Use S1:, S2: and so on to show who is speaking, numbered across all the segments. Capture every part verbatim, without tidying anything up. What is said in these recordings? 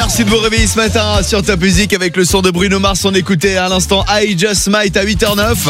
S1: Merci de vous réveiller ce matin sur Top Music avec le son de Bruno Mars. On écoutait à l'instant I Just Might à huit heures neuf.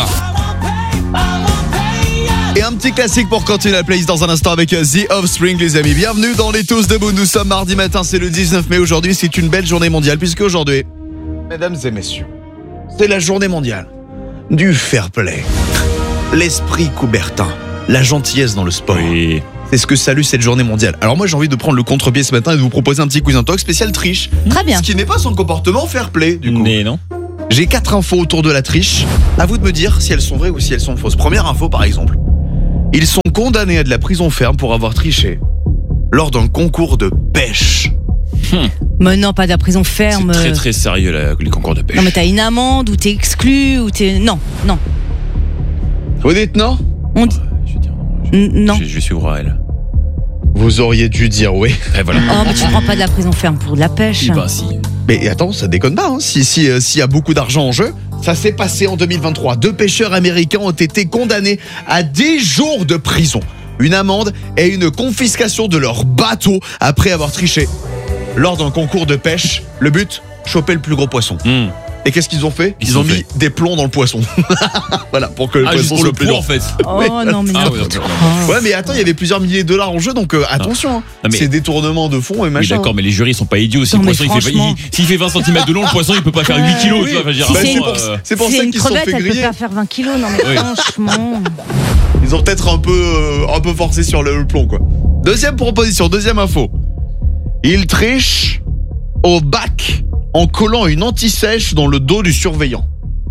S1: Et un petit classique pour continuer la playlist dans un instant avec The Offspring, les amis. Bienvenue dans les Tous Debout. Nous sommes mardi matin, c'est le dix-neuf mai. Aujourd'hui, c'est une belle journée mondiale puisque aujourd'hui, mesdames et messieurs, c'est la journée mondiale du fair play. L'esprit coubertin, la gentillesse dans le sport.
S2: Oui.
S1: C'est ce que salue cette journée mondiale. Alors moi j'ai envie de prendre le contre-pied ce matin et de vous proposer un petit quiz en talk spécial triche.
S3: Très bien.
S1: Ce qui n'est pas son comportement fair play du coup.
S2: Mais non.
S1: J'ai quatre infos autour de la triche. À vous de me dire si elles sont vraies ou si elles sont fausses. Première info par exemple. Ils sont condamnés à de la prison ferme pour avoir triché lors d'un concours de pêche.
S2: Hum.
S3: Mais non, pas de la prison ferme.
S2: C'est très très sérieux là, les concours de pêche.
S3: Non mais t'as une amende ou t'es exclu ou t'es... Non, non.
S1: Vous dites non ?
S3: On dit...
S2: Je vais dire non. Je,
S3: N- non.
S2: Je, je vais suivre elle.
S1: Vous auriez dû dire oui.
S2: Et voilà.
S3: Oh mais tu prends pas de la prison ferme pour de la pêche.
S2: Eh ben, si.
S1: Mais attends, ça déconne pas. Hein. Si, si, euh, s'il y a beaucoup d'argent en jeu, ça s'est passé en deux mille vingt-trois. Deux pêcheurs américains ont été condamnés à dix jours de prison, une amende et une confiscation de leur bateau après avoir triché lors d'un concours de pêche. Le but, choper le plus gros poisson.
S2: Hum.
S1: Et qu'est-ce qu'ils ont fait ?
S2: Ils
S1: Ils ont
S2: ont
S1: mis
S2: fait.
S1: des plombs dans le poisson. Voilà, pour que le
S2: Ah, juste
S1: poisson
S2: pour le
S1: soit plus
S2: poids
S1: lourd.
S2: en fait.
S3: Oh non mais
S2: Ah,
S3: non.
S2: oui, d'accord.
S3: Oh.
S1: Ouais, mais attends, il y avait plusieurs milliers de dollars en jeu, donc euh, attention. hein.
S2: Non, mais-
S1: C'est détournement de fonds et
S2: Oui,
S1: machin.
S2: d'accord, mais les jurys ils sont pas idiots. Si
S3: Non,
S2: le
S3: mais
S2: poisson il fait,
S3: franchement.
S2: il- s'il fait vingt centimètres de long, le poisson il peut pas faire huit kilos.
S1: Oui.
S2: Tu vois, enfin, je veux dire,
S3: Si
S1: Bah,
S3: c'est
S1: c'est
S3: une-
S1: pour,
S2: euh,
S1: c'est pour
S3: C'est
S1: ça
S3: une
S1: qu'ils se sont
S3: crevette,
S1: fait
S3: elle peut
S1: griller.
S3: pas faire vingt kilos, non mais
S2: Oui.
S3: franchement.
S1: Ils ont peut-être un peu, euh, un peu forcé sur le, le plomb, quoi. Deuxième proposition, deuxième info. Ils trichent au bac en collant une anti-sèche dans le dos du surveillant.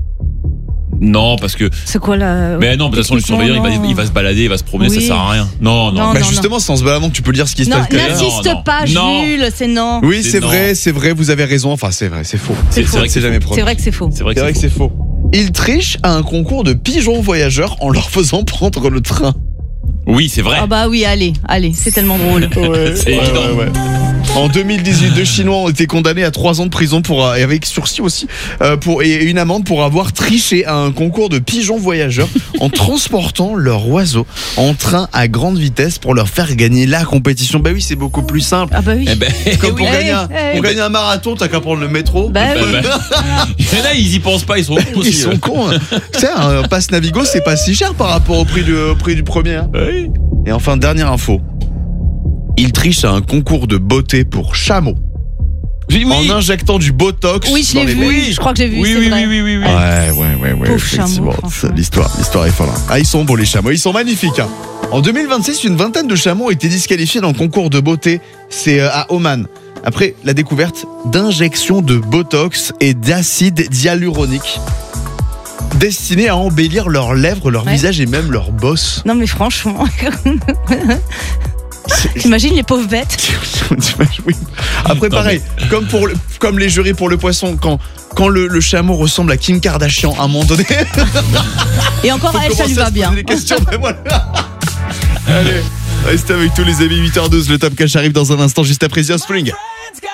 S2: Non, parce que.
S3: C'est quoi là?
S2: Mais non, de toute façon, le surveillant il va, il va se balader, il va se promener,
S3: Oui.
S2: ça sert à rien. Non, non.
S3: Non,
S1: Bah
S3: non,
S1: justement, c'est en se baladant que tu peux lire ce qui se
S3: Non,
S1: passe derrière.
S3: n'insiste
S2: Non, non.
S3: pas,
S2: Non.
S3: Jules, c'est non.
S1: Oui,
S2: C'est
S1: c'est
S2: non.
S1: vrai, c'est vrai, vous avez raison. Enfin, c'est vrai, c'est faux.
S2: C'est c'est vrai que
S1: c'est jamais promis.
S3: C'est vrai que c'est faux.
S2: C'est vrai
S1: C'est
S2: que
S1: vrai que
S2: c'est
S1: c'est faux. Ils trichent à un concours de pigeons voyageurs en leur faisant prendre le train.
S2: faux. Oui, c'est vrai.
S3: Ah bah oui, allez, allez, c'est tellement drôle.
S1: Ouais,
S2: C'est évident.
S1: En deux mille dix-huit, deux Chinois ont été condamnés à trois ans de prison pour, euh, et avec sursis aussi, euh, pour, et une amende pour avoir triché à un concours de pigeons voyageurs en transportant leur oiseau en train à grande vitesse pour leur faire gagner la compétition. Bah oui, c'est beaucoup plus simple.
S3: Ah bah oui.
S2: Eh ben,
S1: Comme pour,
S3: oui.
S1: gagner, un,
S3: Eh oui.
S1: pour gagner un marathon, t'as qu'à prendre le métro.
S3: Bah
S2: bah,
S3: oui.
S2: bah. Il y en a, ils y pensent pas, ils sont cons
S1: Ils
S2: aussi.
S1: sont cons. Hein. Tu sais, un pass Navigo, c'est pas si cher par rapport au prix du, au prix du premier. Hein.
S2: Oui.
S1: Et enfin, dernière info. Ils trichent à un concours de beauté pour chameaux
S2: Oui, oui.
S1: en injectant du botox
S3: Oui, je
S1: dans
S3: l'ai
S1: les
S3: vu,
S1: baies.
S3: je crois que j'ai vu,
S2: Oui,
S3: c'est
S2: oui,
S3: vrai.
S2: oui, oui, oui, oui.
S1: Ouais, ouais, ouais, ouais.
S3: Pauvre
S1: effectivement.
S3: chameau,
S1: C'est-
S3: franchement.
S1: L'histoire, l'histoire est folle. hein. Ah, ils sont beaux les chameaux, ils sont magnifiques. hein. En deux mille vingt-six, une vingtaine de chameaux ont été disqualifiés dans le concours de beauté. C'est euh, à Oman. Après la découverte d'injections de botox et d'acide hyaluronique destinés à embellir leurs lèvres, leur
S3: Ouais.
S1: visage et même leur bosse.
S3: Non mais franchement. T'imagines les pauvres bêtes?
S1: Oui. Après,
S2: Non,
S1: pareil, comme, pour le- comme les jurys pour le poisson, quand, quand le, le chameau ressemble à Kim Kardashian à un moment donné,
S3: Et encore
S1: faut
S3: à elle, ça
S1: commencer
S3: lui
S1: à
S3: va
S1: se
S3: bien.
S1: poser des questions, mais voilà. Allez, restez avec tous les amis, huit heures douze, le Top Cash arrive dans un instant, juste après The Offspring.